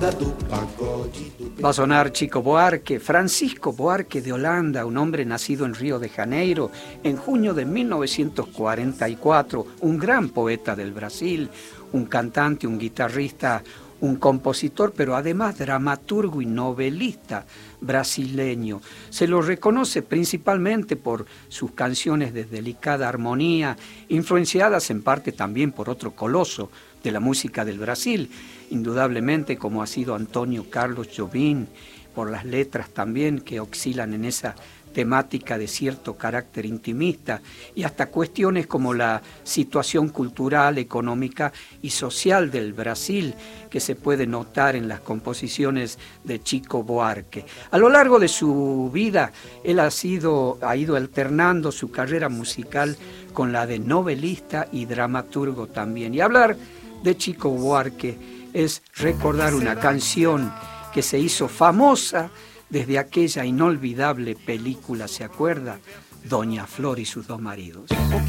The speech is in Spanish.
Va a sonar Chico Buarque, Francisco Buarque de Holanda, un hombre nacido en Río de Janeiro en junio de 1944, un gran poeta del Brasil, un cantante, un guitarrista, un compositor, pero además dramaturgo y novelista brasileño. Se lo reconoce principalmente por sus canciones de delicada armonía, influenciadas en parte también por otro coloso de la música del Brasil, indudablemente como ha sido Antonio Carlos Jobim, por las letras también que oscilan en esa temática de cierto carácter intimista y hasta cuestiones como la situación cultural, económica y social del Brasil que se puede notar en las composiciones de Chico Buarque. A lo largo de su vida, él ha ido alternando su carrera musical con la de novelista y dramaturgo también. Y hablar de Chico Buarque es recordar una canción que se hizo famosa desde aquella inolvidable película, ¿se acuerda? Doña Flor y sus dos maridos.